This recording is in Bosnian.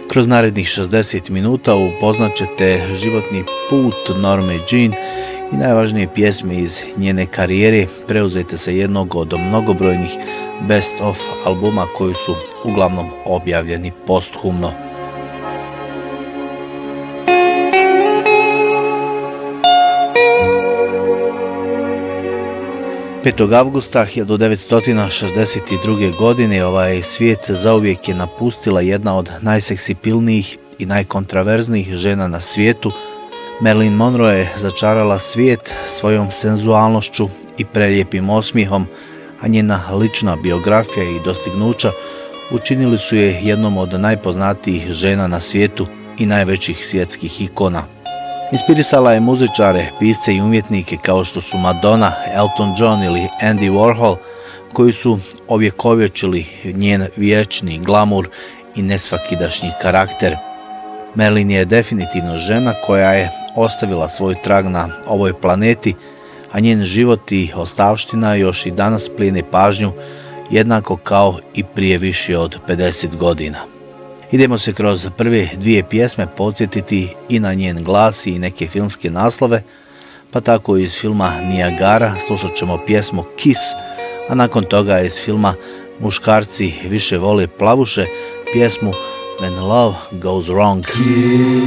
Kroz narednih 60 minuta upoznat ćete životni put Norme Jean i najvažnije pjesme iz njene karijere, preuzete sa jednog od mnogobrojnih best of albuma koji su uglavnom objavljeni posthumno. 5. avgusta 1962. godine ovaj svijet zauvijek je napustila jedna od najseksipilnijih i najkontraverznijih žena na svijetu. Marilyn Monroe je začarala svijet svojom senzualnošću i prelijepim osmijehom, a njena lična biografija i dostignuća učinili su je jednom od najpoznatijih žena na svijetu i najvećih svjetskih ikona. Inspirisala je muzičare, pisce i umjetnike kao što su Madonna, Elton John ili Andy Warhol, koji su ovjekovječili njen vječni glamur i nesvakidašnji karakter. Marilyn je definitivno žena koja je ostavila svoj trag na ovoj planeti, a njen život i ostavština još i danas plijene pažnju, jednako kao i prije više od 50 godina. Idemo se kroz prve dvije pjesme podsjetiti i na njen glas i neke filmske naslove, pa tako iz filma Niagara slušat ćemo pjesmu Kiss, a nakon toga iz filma Muškarci više vole plavuše pjesmu When Love Goes Wrong.